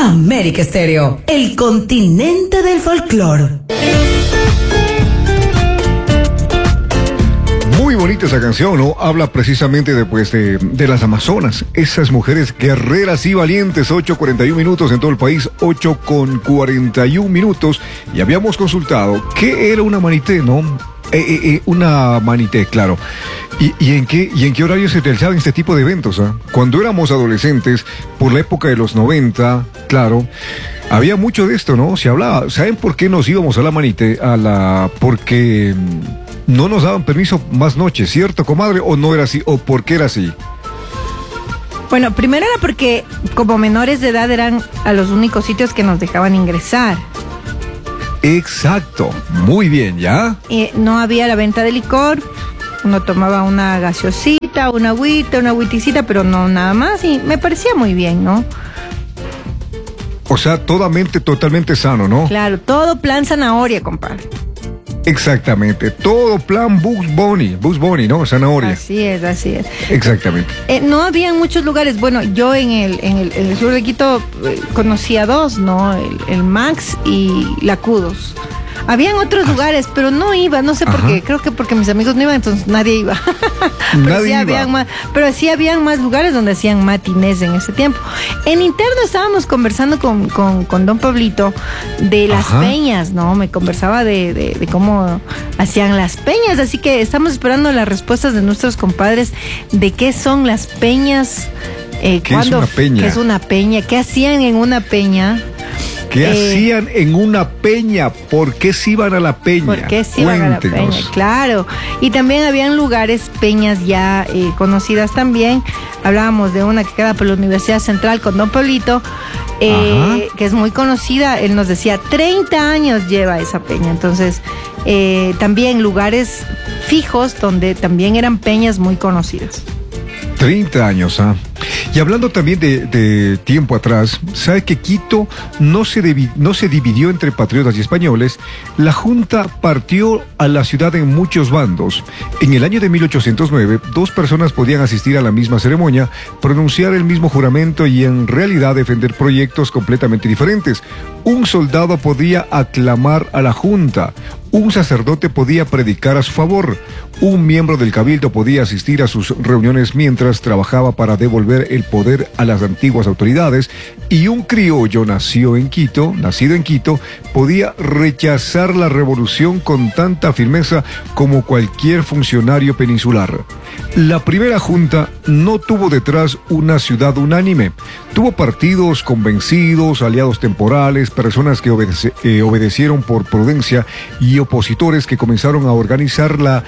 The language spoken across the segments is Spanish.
América Estéreo, el continente del folclor. Muy bonita esa canción, ¿no? Habla precisamente de las Amazonas, esas mujeres guerreras y valientes. 8:41 minutos en todo el país, 8:41 minutos. Y habíamos consultado qué era una manité, ¿no? Una manité, claro. ¿Y en qué horario se realizaban este tipo de eventos? Cuando éramos adolescentes, por la época de los 90, claro, había mucho de esto, ¿no? Se hablaba. ¿Saben por qué nos íbamos a la manité? Porque no nos daban permiso más noches, ¿cierto, comadre? ¿O no era así? ¿O por qué era así? Bueno, primero era porque como menores de edad eran a los únicos sitios que nos dejaban ingresar. Exacto, muy bien, ¿ya? No había la venta de licor, uno tomaba una gaseosita, una agüita, una agüiticita, pero no nada más, y me parecía muy bien, ¿no? O sea, totalmente sano, ¿no? Claro, todo plan zanahoria, compadre. Exactamente, todo plan Bugs Bunny, ¿no? Zanahoria. Así es. Exactamente. No había muchos lugares. Bueno, yo en el sur de Quito conocía dos, ¿no? El Max y la Cudos. Habían otros lugares, pero no iba, no sé por qué. Creo que porque mis amigos no iban, entonces nadie iba. Pero sí habían más lugares donde hacían matinés en ese tiempo. En interno estábamos conversando con don Pablito de las peñas, ¿no? Me conversaba de cómo hacían las peñas, así que estamos esperando las respuestas de nuestros compadres de qué son las peñas. ¿Qué es una peña? ¿Qué es una peña? ¿Qué hacían en una peña? ¿Qué hacían en una peña? ¿Por qué se iban a la peña? ¿Por qué se iban a la peña? Claro. Y también habían lugares, peñas ya conocidas también. Hablábamos de una que queda por la Universidad Central con don Pablito, que es muy conocida. Él nos decía, 30 años lleva esa peña. Entonces, también lugares fijos donde también eran peñas muy conocidas. 30 años, Y hablando también de tiempo atrás, ¿sabe que Quito no se dividió entre patriotas y españoles? La Junta partió a la ciudad en muchos bandos. En el año de 1809, 2 personas podían asistir a la misma ceremonia, pronunciar el mismo juramento y en realidad defender proyectos completamente diferentes. Un soldado podía aclamar a la Junta, un sacerdote podía predicar a su favor, un miembro del cabildo podía asistir a sus reuniones mientras trabajaba para devolver el poder a las antiguas autoridades, y un criollo nacido en Quito, podía rechazar la revolución con tanta firmeza como cualquier funcionario peninsular. La primera junta no tuvo detrás una ciudad unánime. Tuvo partidos convencidos, aliados temporales, personas que obedecieron por prudencia y opositores que comenzaron a organizar la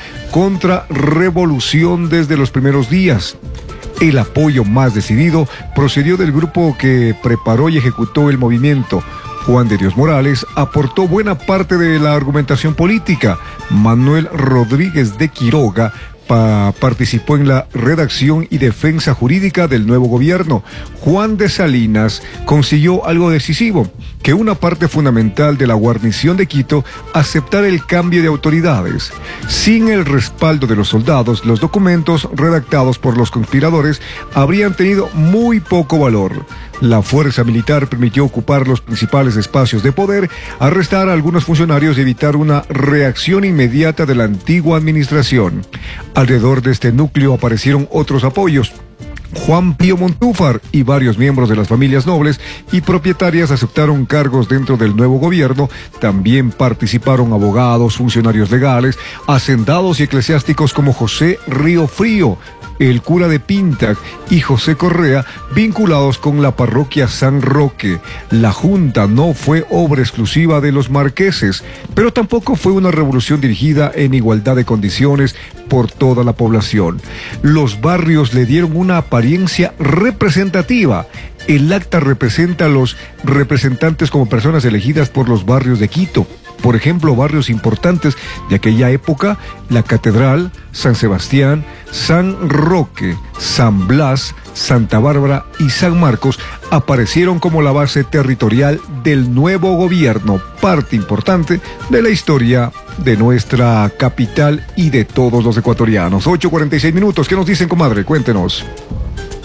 contrarrevolución desde los primeros días. El apoyo más decidido procedió del grupo que preparó y ejecutó el movimiento. Juan de Dios Morales aportó buena parte de la argumentación política. Manuel Rodríguez de Quiroga participó en la redacción y defensa jurídica del nuevo gobierno. Juan de Salinas consiguió algo decisivo, que una parte fundamental de la guarnición de Quito aceptara el cambio de autoridades. Sin el respaldo de los soldados, los documentos redactados por los conspiradores habrían tenido muy poco valor. La fuerza militar permitió ocupar los principales espacios de poder, arrestar a algunos funcionarios y evitar una reacción inmediata de la antigua administración. Alrededor de este núcleo aparecieron otros apoyos. Juan Pío Montúfar y varios miembros de las familias nobles y propietarias aceptaron cargos dentro del nuevo gobierno. También participaron abogados, funcionarios legales, hacendados y eclesiásticos como José Río Frío, el cura de Pintac, y José Correa, vinculados con la parroquia San Roque. La Junta no fue obra exclusiva de los marqueses, pero tampoco fue una revolución dirigida en igualdad de condiciones por toda la población. Los barrios le dieron una apariencia representativa. El acta representa a los representantes como personas elegidas por los barrios de Quito. Por ejemplo, barrios importantes de aquella época: la Catedral, San Sebastián, San Roque, San Blas, Santa Bárbara y San Marcos aparecieron como la base territorial del nuevo gobierno, parte importante de la historia de nuestra capital y de todos los ecuatorianos. 8:46 minutos, ¿qué nos dicen, comadre? Cuéntenos.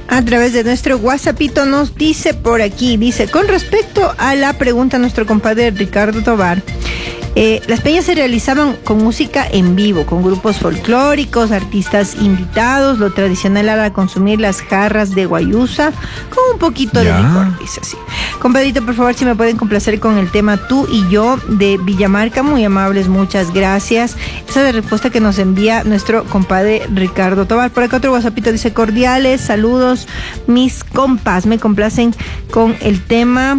A través de nuestro WhatsAppito nos dice por aquí, dice, con respecto a la pregunta de nuestro compadre Ricardo Tobar, las peñas se realizaban con música en vivo, con grupos folclóricos, artistas invitados. Lo tradicional era consumir las jarras de guayusa con un poquito de licor, dice así. Compadrito, por favor, si me pueden complacer con el tema Tú y Yo de Villamarca, muy amables, muchas gracias. Esa es la respuesta que nos envía nuestro compadre Ricardo Tobar. Por acá otro WhatsAppito dice, cordiales saludos, mis compas, me complacen con el tema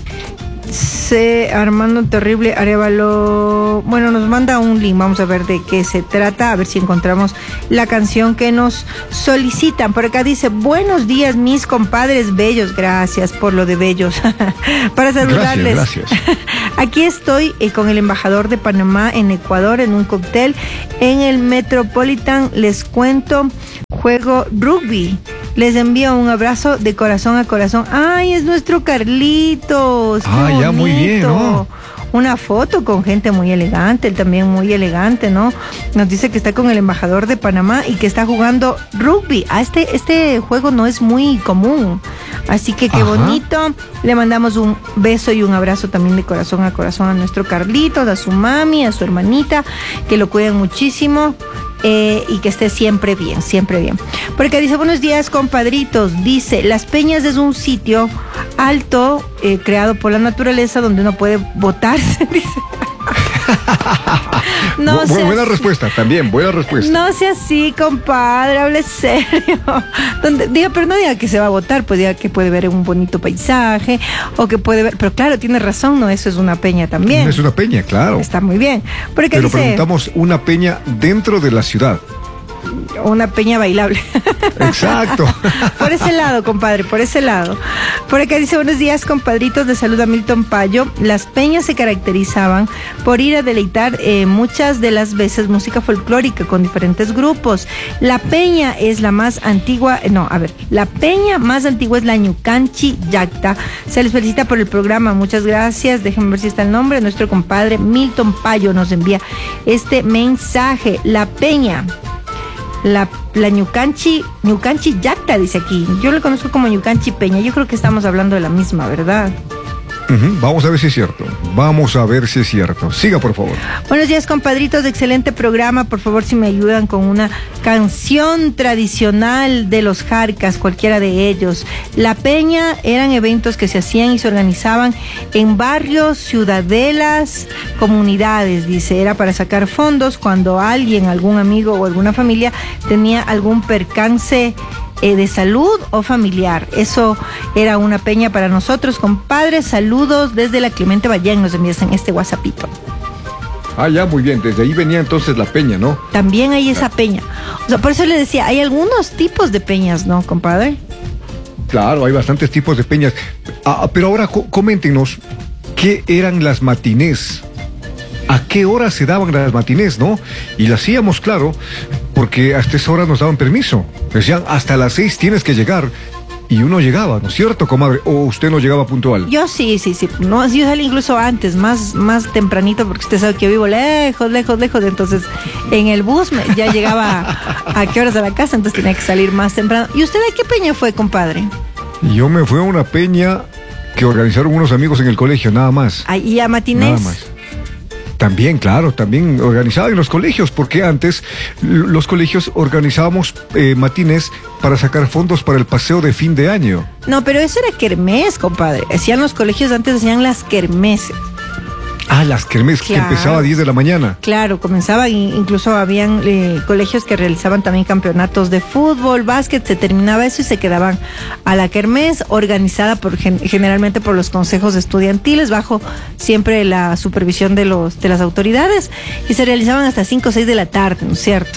Armando Terrible Arevalo. Bueno, nos manda un link, vamos a ver de qué se trata, a ver si encontramos la canción que nos solicitan. Por acá dice, buenos días mis compadres bellos, gracias por lo de bellos. Para saludarles. Gracias. Aquí estoy con el embajador de Panamá en Ecuador en un cóctel en el Metropolitan. Les cuento, juego rugby. Les envío un abrazo de corazón a corazón. ¡Ay, es nuestro Carlitos! ¡Qué ya, muy bien, ¿no? Una foto con gente muy elegante, él también muy elegante, ¿no? Nos dice que está con el embajador de Panamá y que está jugando rugby. Este juego no es muy común. Así que qué bonito. Le mandamos un beso y un abrazo también de corazón a nuestro Carlitos, a su mami, a su hermanita, que lo cuidan muchísimo. Y que esté siempre bien, siempre bien. Porque dice, buenos días compadritos, dice, Las Peñas es un sitio alto creado por la naturaleza donde uno puede botarse, dice. No buena respuesta, también, buena respuesta. No sea así, compadre, hable serio. Pero no diga que se va a votar, pues diga que puede ver un bonito paisaje, o que puede ver, pero claro, tiene razón, no, eso es una peña también. Es una peña, claro. Está muy bien. Pero dice, preguntamos una peña dentro de la ciudad. Una peña bailable. Exacto. Por ese lado, compadre, por ese lado. Por acá dice, buenos días, compadritos, de salud a Milton Payo. Las peñas se caracterizaban por ir a deleitar muchas de las veces música folclórica con diferentes grupos. La peña es la más antigua, la peña más antigua es la Ñucanchi Yacta. Se les felicita por el programa, muchas gracias. Déjenme ver si está el nombre. Nuestro compadre Milton Payo nos envía este mensaje. La peña, la Ñucanchi Yacta, dice aquí. Yo le conozco como Ñucanchi Peña. Yo creo que estamos hablando de la misma, ¿verdad? Vamos a ver si es cierto. Siga, por favor. Buenos días, compadritos, de excelente programa. Por favor, si me ayudan con una canción tradicional de los Jarcas, cualquiera de ellos. La peña eran eventos que se hacían y se organizaban en barrios, ciudadelas, comunidades, dice. Era para sacar fondos cuando alguien, algún amigo o alguna familia tenía algún percance de salud o familiar. Eso era una peña para nosotros, compadres. Saludos desde la Clemente Ballén, nos envían en este WhatsAppito. Ya, muy bien, desde ahí venía entonces la peña, ¿no? También hay esa peña. O sea, por eso le decía, hay algunos tipos de peñas, ¿no, compadre? Claro, hay bastantes tipos de peñas. Pero ahora coméntenos, ¿qué eran las matinés? ¿A qué hora se daban las matinés, no? Y las hacíamos, claro, porque hasta esa hora nos daban permiso. Decían, hasta las 6 tienes que llegar. Y uno llegaba, ¿no es cierto, comadre? ¿O usted no llegaba puntual? Yo sí. No, yo salí incluso antes, más tempranito, porque usted sabe que yo vivo lejos. Entonces, en el bus ya llegaba a qué horas a la casa, entonces tenía que salir más temprano. ¿Y usted a qué peña fue, compadre? Yo me fui a una peña que organizaron unos amigos en el colegio, nada más. ¿Y a matinés? Nada más. También, claro, también organizaba en los colegios, porque antes los colegios organizábamos matines para sacar fondos para el paseo de fin de año. No, pero eso era kermés, compadre. Hacían los colegios antes, hacían las kermeses. Las kermés, claro, que empezaba a 10 de la mañana. Claro, comenzaban, incluso habían colegios que realizaban también campeonatos de fútbol, básquet, se terminaba eso y se quedaban a la kermés, organizada generalmente por los consejos estudiantiles, bajo siempre la supervisión de las autoridades, y se realizaban hasta 5 o 6 de la tarde, ¿no es cierto?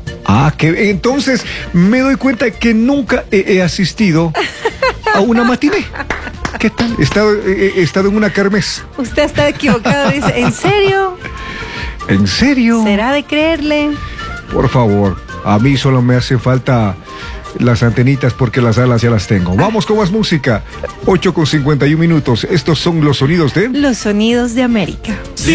Que entonces me doy cuenta que nunca he asistido a una matiné. ¿Qué tal? He estado en una kermés. Usted está equivocado, dice. ¿En serio? ¿En serio? ¿Será de creerle? Por favor, a mí solo me hace falta las antenitas porque las alas ya las tengo. Vamos con más música. 8:51. Estos son los sonidos de... Los sonidos de América.